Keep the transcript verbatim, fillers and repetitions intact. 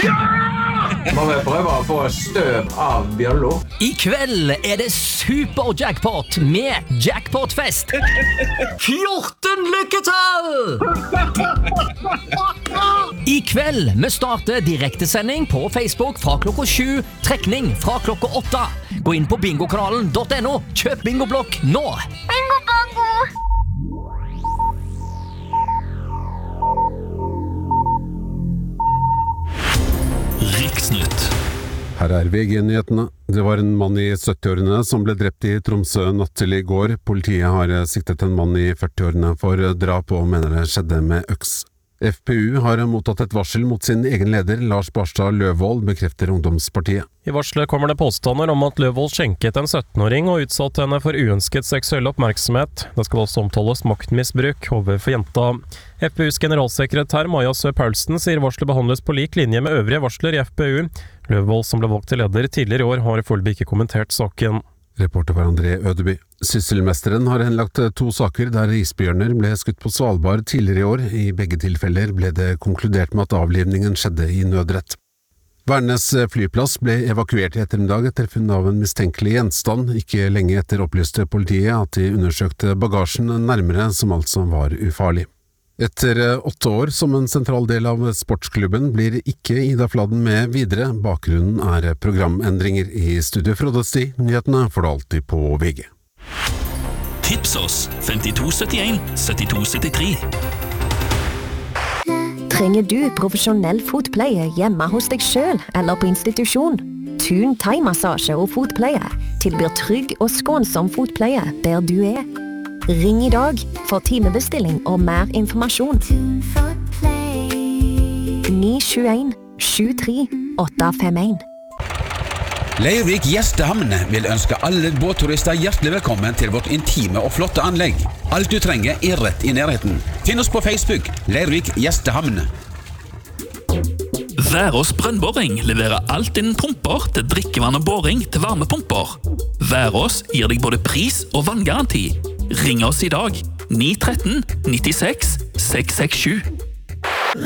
Må vi prøve å få støv av bjøllo? I kveld er det super-jackpot med jackpotfest. fjorten lykketall! I kveld vi starter direktesending på Facebook fra klokka sju, trekning fra klokka åtte. Gå inn på bingokanalen punktum no, kjøp bingoblokk nå. Bingo bongo! Riksnytt. Her er V G-nyhetene. Det var en mann i sytti-årene som ble drept i Tromsø natt til i går. Politiet har siktet en mann i førti-årene for drap og mener det skjedde med øks. F P U har mottatt et varsel mot sin egen leder, Lars Barstad Løvold, bekrefter Ungdomspartiet. I varselet kommer det påstander om at Løvold skjenket en sytten-åring og utsatte henne for uønsket seksuell oppmerksomhet. Det skal også omtales maktmisbruk overfor jenta. F P U's generalsekretær Maja Sø Paulsen sier varselet behandles på lik linje med øvrige varsler i F P U. Løvold, som ble valgt til leder tidligere i år, har foreløpig ikke kommentert saken. Reporter var André Ødeby. Sysselmesteren har henlagt to saker der isbjørner ble skutt på Svalbard tidligere i år. I begge tilfeller ble det konkludert med at avlivningen skjedde i nødrett. Værnes flyplass ble evakuert i ettermiddag etter funn av en mistenkelig gjenstand. Ikke lenge etter opplyste politiet at de undersøkte bagasjen nærmere, som altså var ufarlig. Etter åtte år som en sentral del av sportsklubben blir ikke Ida Fladen med videre. Bakgrunnen er programendringer. I studio Frode Sti. Nyhetene får du alltid på V G. Tips oss femtito syttien syttito syttitre. Trenger du profesjonell fotpleie hjemme hos deg selv eller på institusjon? Thun thai-massasje og fotpleie tilbyr trygg og skånsom fotpleie der du er. Ring i dag for timebestilling og mer informasjon. ni sju en sju tre åtte fem en. Leirvik Gjestehamn vil ønske alle båtturister hjertelig velkommen til vårt intime og flotte anlegg. Alt du trenger er rett i nærheten. Finn oss på Facebook, Leirvik Gjestehamn. Værås brønnboring leverer alt innen pumper til drikkevann og boring til varmepumper. Værås gir deg både pris og vanngaranti. Ring oss i dag, ni tretten nittiseks seks seks sju.